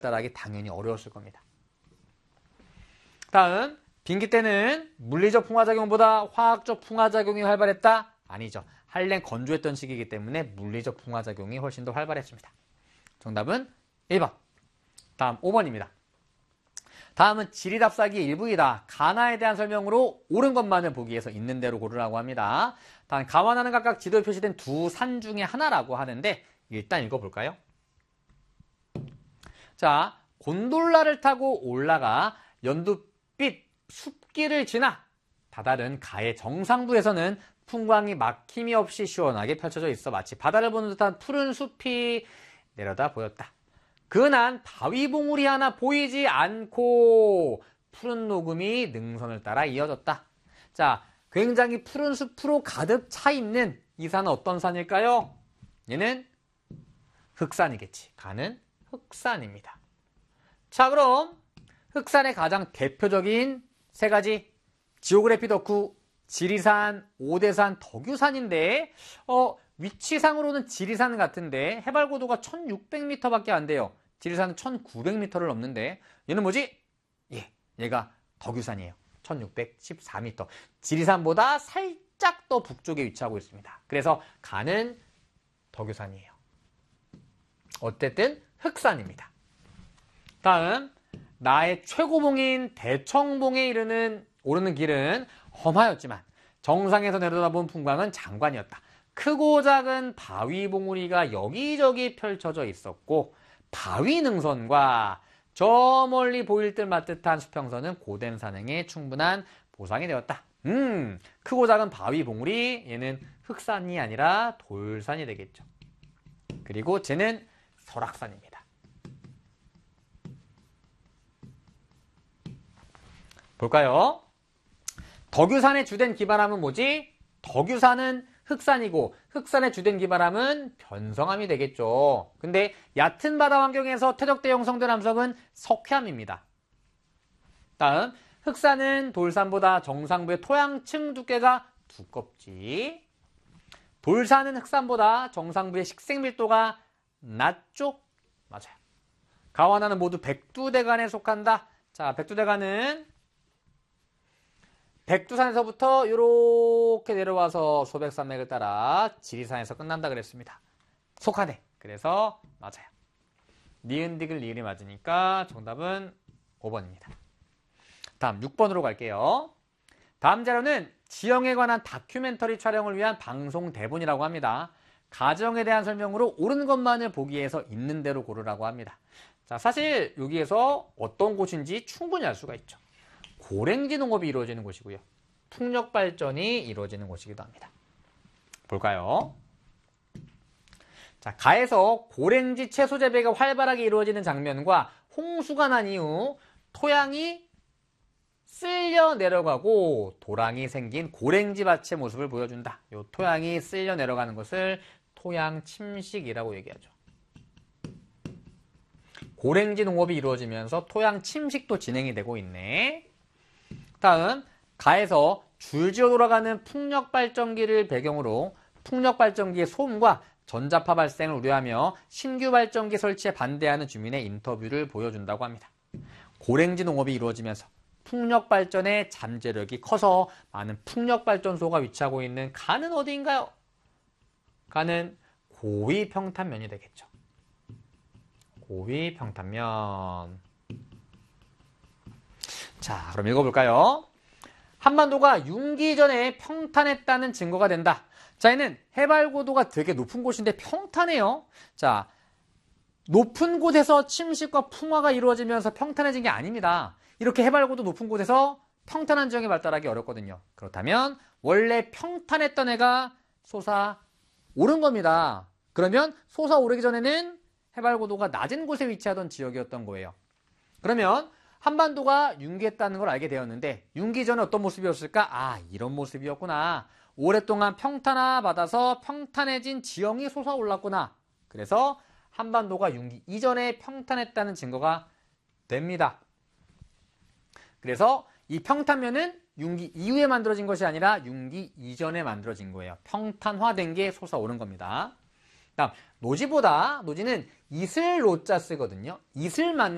발달하기 당연히 어려웠을 겁니다. 다음, 빙기 때는 물리적 풍화작용보다 화학적 풍화작용이 활발했다? 아니죠. 한랭 건조했던 시기이기 때문에 물리적 풍화작용이 훨씬 더 활발했습니다. 정답은 1번. 다음 5번입니다. 다음은 지리답사기의 일부이다. 가나에 대한 설명으로 옳은 것만을 보기 위해서 있는 대로 고르라고 합니다. 다음 가와나는 각각 지도에 표시된 두 산 중에 하나라고 하는데 일단 읽어볼까요? 자, 곤돌라를 타고 올라가 연두빛 숲길을 지나 다다른 가의 정상부에서는 풍광이 막힘이 없이 시원하게 펼쳐져 있어 마치 바다를 보는 듯한 푸른 숲이 내려다 보였다. 그난 바위봉우리 하나 보이지 않고 푸른 녹음이 능선을 따라 이어졌다. 자, 굉장히 푸른 숲으로 가득 차 있는 이 산은 어떤 산일까요? 얘는 흑산이겠지. 가는 흑산입니다. 자, 그럼 흑산의 가장 대표적인 세 가지 지오그래피 덕후 지리산, 오대산, 덕유산인데 위치상으로는 지리산 같은데 해발고도가 1600m밖에 안 돼요. 지리산은 1900m를 넘는데 얘는 뭐지? 얘가 덕유산이에요. 1614m. 지리산보다 살짝 더 북쪽에 위치하고 있습니다. 그래서 가는 덕유산이에요. 어쨌든 흑산입니다. 다음, 나의 최고봉인 대청봉에 오르는 길은 험하였지만 정상에서 내려다본 풍광은 장관이었다. 크고 작은 바위 봉우리가 여기저기 펼쳐져 있었고 바위 능선과 저 멀리 보일 듯 말듯한 수평선은 고된 산행에 충분한 보상이 되었다. 크고 작은 바위 봉우리, 얘는 흑산이 아니라 돌산이 되겠죠. 그리고 쟤는 설악산입니다. 볼까요? 덕유산의 주된 기반함은 뭐지? 덕유산은 흑산이고 흑산의 주된 기반함은 변성암이 되겠죠. 근데 얕은 바다 환경에서 퇴적대 형성된 암석은 석회암입니다. 다음, 흑산은 돌산보다 정상부의 토양층 두께가 두껍지. 돌산은 흑산보다 정상부의 식생밀도가 낮죠? 맞아요. 가와나는 모두 백두대간에 속한다. 자, 백두대간은 백두산에서부터 이렇게 내려와서 소백산맥을 따라 지리산에서 끝난다 그랬습니다. 속하네. 그래서 맞아요. 니은디귿 리을이 맞으니까 정답은 5번입니다. 다음 6번으로 갈게요. 다음 자료는 지형에 관한 다큐멘터리 촬영을 위한 방송 대본이라고 합니다. 가정에 대한 설명으로 옳은 것만을 보기 위해서 있는 대로 고르라고 합니다. 자, 사실 여기에서 어떤 곳인지 충분히 알 수가 있죠. 고랭지 농업이 이루어지는 곳이고요. 풍력 발전이 이루어지는 곳이기도 합니다. 볼까요? 자, 가에서 고랭지 채소 재배가 활발하게 이루어지는 장면과 홍수가 난 이후 토양이 쓸려 내려가고 도랑이 생긴 고랭지 밭의 모습을 보여준다. 이 토양이 쓸려 내려가는 것을 토양 침식이라고 얘기하죠. 고랭지 농업이 이루어지면서 토양 침식도 진행이 되고 있네. 다음, 가에서 줄지어 돌아가는 풍력발전기를 배경으로 풍력발전기의 소음과 전자파 발생을 우려하며 신규 발전기 설치에 반대하는 주민의 인터뷰를 보여준다고 합니다. 고랭지 농업이 이루어지면서 풍력발전의 잠재력이 커서 많은 풍력발전소가 위치하고 있는 가는 어디인가요? 가는 고위평탄면이 되겠죠. 고위평탄면. 자, 그럼 읽어볼까요? 한반도가 융기 전에 평탄했다는 증거가 된다. 자, 얘는 해발고도가 되게 높은 곳인데 평탄해요. 자, 높은 곳에서 침식과 풍화가 이루어지면서 평탄해진 게 아닙니다. 이렇게 해발고도 높은 곳에서 평탄한 지형이 발달하기 어렵거든요. 그렇다면 원래 평탄했던 애가 솟아오른 겁니다. 그러면 솟아오르기 전에는 해발고도가 낮은 곳에 위치하던 지역이었던 거예요. 그러면 한반도가 융기했다는 걸 알게 되었는데 융기 전에 어떤 모습이었을까? 아, 이런 모습이었구나. 오랫동안 평탄화 받아서 평탄해진 지형이 솟아올랐구나. 그래서 한반도가 융기 이전에 평탄했다는 증거가 됩니다. 그래서 이 평탄면은 융기 이후에 만들어진 것이 아니라 융기 이전에 만들어진 거예요. 평탄화된 게 솟아오른 겁니다. 다음, 노지는 이슬 노자 쓰거든요. 이슬 맞는